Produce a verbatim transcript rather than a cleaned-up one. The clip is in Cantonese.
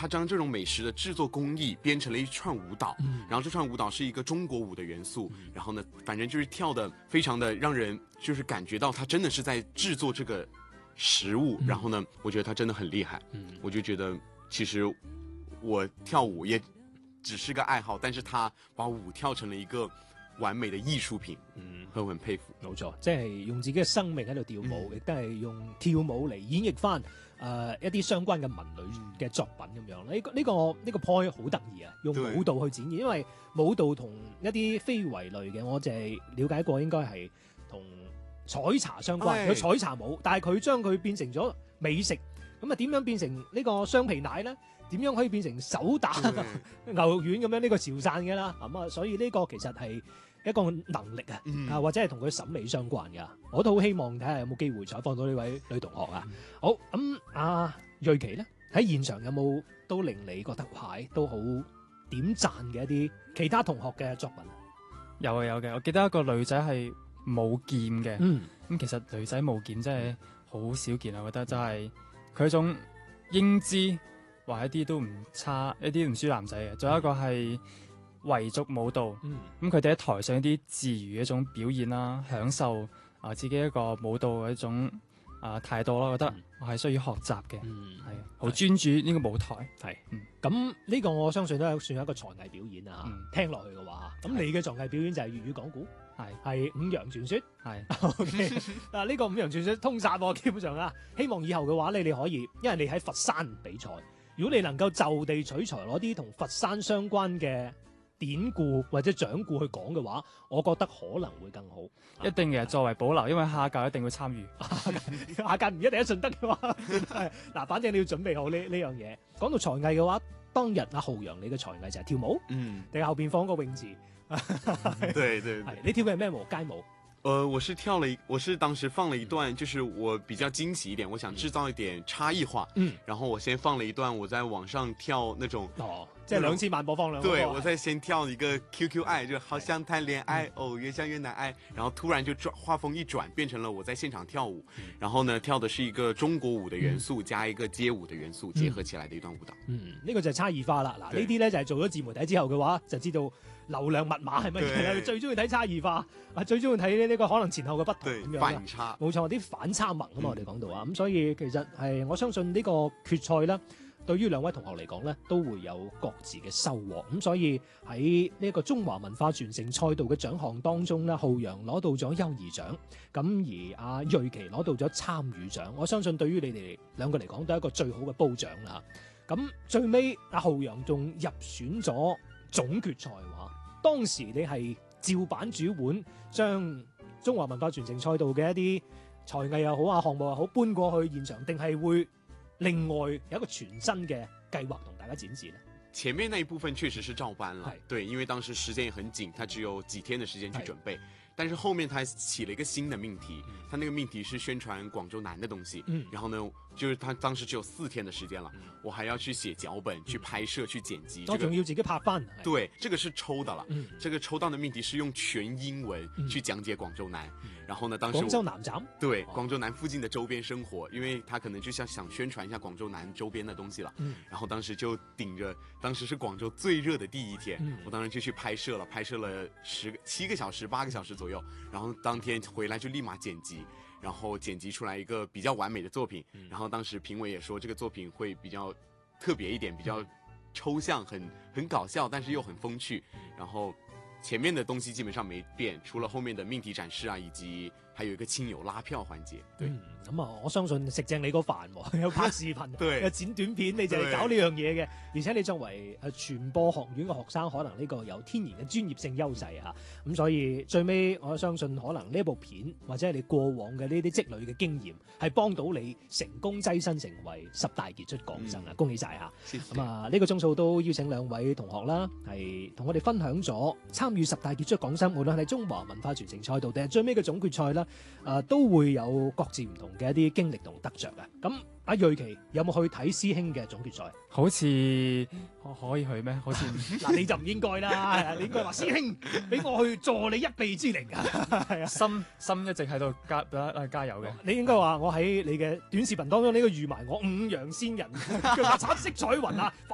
他将这种美食的制作工艺编成了一串舞蹈，嗯、然后这串舞蹈是一个中国舞的元素，嗯、然后呢，反正就是跳的非常的让人就是感觉到他真的是在制作这个食物，嗯、然后呢，我觉得他真的很厉害，嗯、我就覺得其實我跳舞也只是個愛好，但是他把舞跳成了一個完美的藝術品，嗯，我很佩服。 冇錯，即係用自己嘅生命喺度跳舞，亦都係用跳舞嚟演繹翻誒一啲相關嘅文類嘅作品咁樣。呢、呢個呢、呢個呢、呢個 point 好得意啊，用舞蹈去展現，因為舞蹈同一啲非遺類嘅，我淨係了解過應該係同採茶相關，有採茶舞，但係佢將佢變成咗美食，咁啊點樣變成呢個雙皮奶咧？點樣可以變成手打牛肉丸咁樣？呢個潮汕嘅啦，咁啊，所以呢個其實係一個能力啊，嗯、啊或者係同佢審美相關㗎。我都好希望睇下有冇機會採訪到呢位女同學啊。嗯、好，咁阿瑞琪咧喺現場有冇都令你覺得哇都好點讚嘅一啲其他同學嘅作品？ 有啊有嘅，我記得一個女仔係冇劍嘅，咁、嗯、其實女仔冇劍真係好少見啊！我覺得真係佢一種英姿。話一啲都唔差，一啲唔輸男仔嘅。仲有一個係維族舞蹈，咁佢哋喺台上一啲自如嘅一種表現啦，享受啊、呃、自己一個舞蹈嘅一種啊、呃、態度啦，我覺得我係需要學習嘅，係好專注呢個舞台。係，咁呢個我相信都係算係一個才藝表演啊。嗯、聽落去嘅話，咁你嘅才藝表演就係粵語講古，係係五羊傳說，係 OK 嗱呢個五羊傳說通殺喎，基本上啊，希望以後嘅話咧，你可以，因為你喺佛山比賽。如果你能夠就地取材攞啲同佛山相關嘅典故或者掌故去講嘅話，我覺得可能會更好。 一定嘅，作為保留，因為下屆一定會參與。 下屆唔一定一順得嘅話，嗱，反正你要準備好呢呢樣嘢。講到才藝嘅話，當日阿浩洋你嘅才藝就係跳舞，嗯，定係後邊放個泳池？ 對對對， 你跳嘅係咩舞？街舞？ 呃，我是跳了一，我是當時放了一段，就是我比較驚喜一點，我想製造一點差異化。嗯，然後我先放了一段我在網上跳那種， 哦，即係兩次慢播放兩個。 對，我在先跳一個 Q Q 愛，就好像談戀愛，哦，越想越難愛。然後突然就轉畫風一轉，變成了我在現場跳舞。然後呢，跳的是一個中國舞的元素加一個街舞的元素結合起來的一段舞蹈。 嗯，呢個就係差異化啦。嗱，呢啲咧就係做咗自媒體之後嘅話，就知道流量密碼係乜嘢啦。最中意睇差異化，啊，最中意睇呢呢個可能前後嘅不同咁樣。 反差， 冇錯，啲反差萌啊嘛，我哋講到啊，咁所以其實係我相信呢個決賽咧，對於兩位同學嚟講咧，都會有各自嘅收穫。咁所以喺呢個中華文化傳承賽道嘅獎項當中咧，浩洋攞到咗優異獎，咁而阿瑞琪攞到咗參與獎。我相信對於你哋兩個嚟講，都係一個最好嘅褒獎啦。咁最尾阿浩洋仲入選咗總決賽話，當時你係照版煮碗，將中華文化傳承賽道嘅一啲才藝又好啊，項目又好搬過去現場，定係會另外有一個全新嘅計劃同大家展示呢？ 前面那一部分確實是照搬了，對，因為當時時間也很緊，他只有幾天的時間去準備。但是後面他起了一個新的命題，嗯、他那個命題是宣傳廣州南的東西。嗯、然後呢，就是他當時只有四天的時間了，嗯、我還要去寫腳本、嗯、去拍攝、去剪輯。 我仲要自己拍翻。 對，這個是抽的了。嗯、這個抽到的命題是用全英文去講解廣州南。嗯、然後呢，當時廣州南站。 對，哦、廣州南附近的周邊生活，因為他可能就想想宣傳一下廣州南周邊的東西了。嗯、然後當時就頂着，當時是廣州最熱的第一天，嗯、我當時就去拍攝了，拍攝了十個七個小時、八個小時左右，然後當天回來就立馬剪輯，然後剪輯出來一個比較完美的作品。嗯、然後當時評委也說這個作品會比較特別一點，比較抽象，很很搞笑，但是又很風趣。然後前面的東西基本上沒變，除了後面的命題展示啊，以及還有一個親友拉票環節。對， 咁啊、嗯，我相信食正你個飯喎，有拍視頻， 對有剪短片，你就係搞呢樣嘢嘅。而且你作為誒傳播學院嘅學生，可能呢個有天然嘅專業性優勢啊。咁所以最尾我相信可能呢部片或者係你過往嘅呢啲積累嘅經驗，係幫到你成功躋身成為十大傑出港生啊！嗯、恭喜晒嚇！咁啊，呢、這個鐘數都邀請兩位同學啦，係同我哋分享咗參與十大傑出港生，無論係中華文化傳承賽道定係最尾嘅總決賽啦。誒、呃、都會有各自唔同嘅一啲經歷同得着啊！咁阿瑞琪有冇去睇師兄嘅總決賽？ 好似可以去咩？好似嗱，你就唔應該啦，你應該話師兄俾我去助你一臂之力啊！係啊， 心心一直喺度加加油嘅。 你應該話我喺你嘅短視頻當中，呢個預埋我五羊仙人，腳下橙色彩雲啊！